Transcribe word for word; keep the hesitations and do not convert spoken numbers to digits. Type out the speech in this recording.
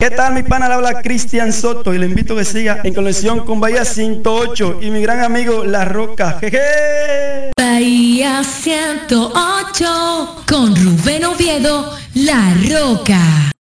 ¿Qué tal, mi pana? Le habla Cristian Soto y le invito a que siga en conexión con Bahía ciento ocho y mi gran amigo La Roca. Jeje. Bahía ciento ocho con Rubén Oviedo, La Roca.